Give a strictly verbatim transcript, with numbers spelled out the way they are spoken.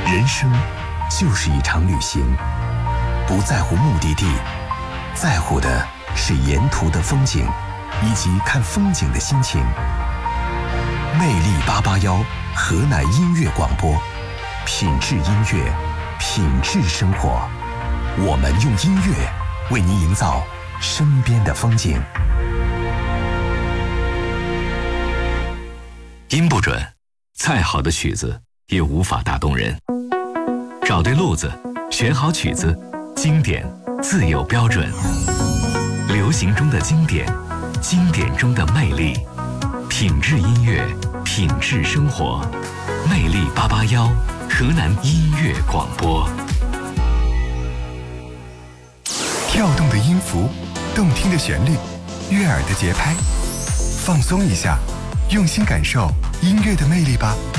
人生就是一场旅行，不在乎目的地，在乎的是沿途的风景，以及看风景的心情。魅力八八幺河南音乐广播，品质音乐，品质生活。我们用音乐为您营造身边的风景。 音不准，再好的曲子也无法打动人。找对路子，选好曲子，经典自有标准。流行中的经典，经典中的魅力，品质音乐，品质生活。魅力八八幺，河南音乐广播。 跳动的音符，动听的旋律，悦耳的节拍，放松一下，用心感受音乐的魅力吧。